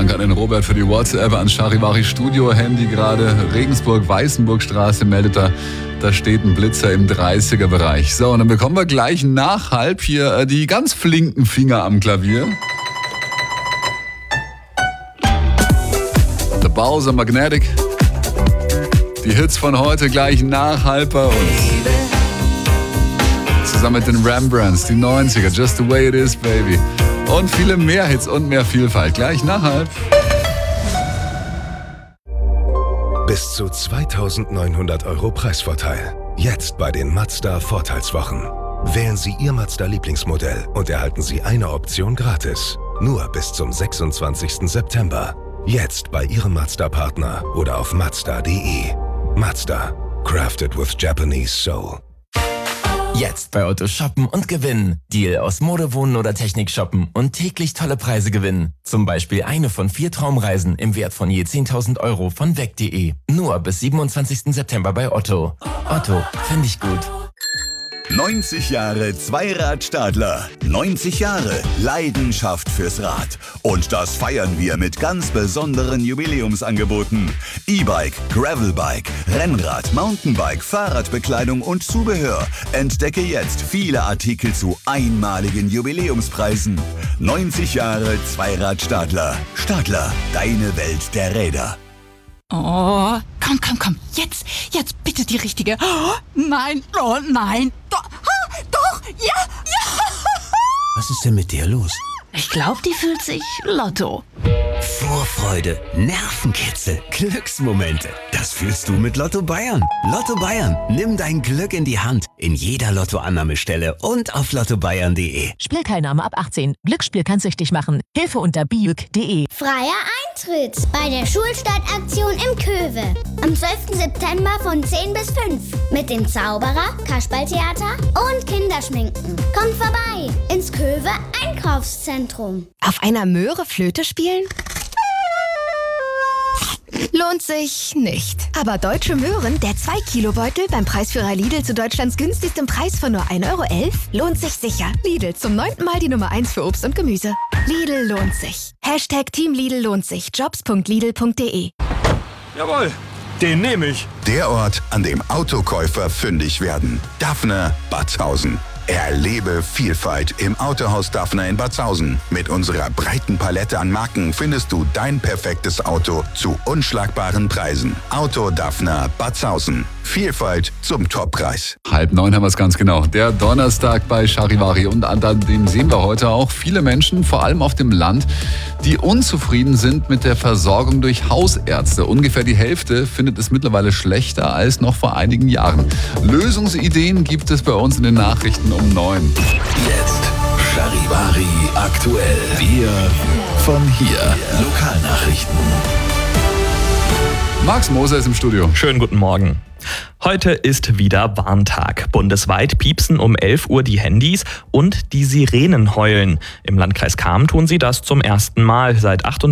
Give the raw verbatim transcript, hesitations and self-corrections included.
Danke an den Robert für die WhatsApp, an Charivari Studio Handy gerade. Regensburg-Weißenburgstraße meldet er, da steht ein Blitzer im dreißiger-Bereich. So, und dann bekommen wir gleich nach halb hier die ganz flinken Finger am Klavier. The Bowser Magnetic. Die Hits von heute gleich nach halb bei uns. Zusammen mit den Rembrandts, die neunziger, Just the Way It Is, Baby. Und viele mehr Hits und mehr Vielfalt. Gleich nach halb. Bis zu zweitausendneunhundert Euro Preisvorteil. Jetzt bei den Mazda Vorteilswochen. Wählen Sie Ihr Mazda-Lieblingsmodell und erhalten Sie eine Option gratis. Nur bis zum sechsundzwanzigsten September. Jetzt bei Ihrem Mazda-Partner oder auf mazda punkt de. Mazda. Crafted with Japanese Soul. Jetzt bei Otto shoppen und gewinnen. Deal aus Mode, Wohnen oder Technik shoppen und täglich tolle Preise gewinnen. Zum Beispiel eine von vier Traumreisen im Wert von je zehntausend Euro von weg punkt de. Nur bis siebenundzwanzigsten September bei Otto. Otto, finde ich gut. neunzig Jahre Zweirad-Stadler. neunzig Jahre Leidenschaft fürs Rad. Und das feiern wir mit ganz besonderen Jubiläumsangeboten. E-Bike, Gravelbike, Rennrad, Mountainbike, Fahrradbekleidung und Zubehör. Entdecke jetzt viele Artikel zu einmaligen Jubiläumspreisen. neunzig Jahre Zweirad-Stadler. Stadler, deine Welt der Räder. Oh, komm, komm, komm. Jetzt, jetzt bitte die richtige. Oh, nein, oh nein. Doch, ah, doch, ja, ja. Was ist denn mit dir los? Ich glaube, die fühlt sich Lotto. Vorfreude, Nervenkitzel, Glücksmomente. Das fühlst du mit Lotto Bayern. Lotto Bayern, nimm dein Glück in die Hand. In jeder Lottoannahmestelle und auf lotto bayern punkt de. Spielteilnahme ab achtzehn. Glücksspiel kann süchtig machen. Hilfe unter biuk punkt de. Freier Eintritt bei der Schulstartaktion im Köwe. Am zwölften September von zehn bis fünf. Mit dem Zauberer, Kasperltheater und Kinderschminken. Kommt vorbei ins Köwe Einkaufszentrum. Auf einer Möhre Flöte spielen? Lohnt sich nicht. Aber Deutsche Möhren, der zwei Kilo Beutel beim Preisführer Lidl zu Deutschlands günstigstem Preis von nur ein Euro elf, lohnt sich sicher. Lidl, zum neunten Mal die Nummer eins für Obst und Gemüse. Lidl lohnt sich. Hashtag Team Lidl lohnt sich. jobs punkt lidl punkt de. Jawohl, den nehme ich. Der Ort, an dem Autokäufer fündig werden. Daphne, Batzhausen. Erlebe Vielfalt im Autohaus Daphne in Batzhausen. Mit unserer breiten Palette an Marken findest du dein perfektes Auto zu unschlagbaren Preisen. Auto Daphne Batzhausen. Vielfalt zum Toppreis. Halb neun haben wir es ganz genau. Der Donnerstag bei Charivari. Und an dem sehen wir heute auch viele Menschen, vor allem auf dem Land, die unzufrieden sind mit der Versorgung durch Hausärzte. Ungefähr die Hälfte findet es mittlerweile schlechter als noch vor einigen Jahren. Lösungsideen gibt es bei uns in den Nachrichten um neun. Jetzt Charivari aktuell. Wir von hier. Lokalnachrichten. Max Moser ist im Studio. Schönen guten Morgen. Heute ist wieder Warntag. Bundesweit piepsen um elf Uhr die Handys und die Sirenen heulen. Im Landkreis Cham tun sie das zum ersten Mal seit achtundzwanzig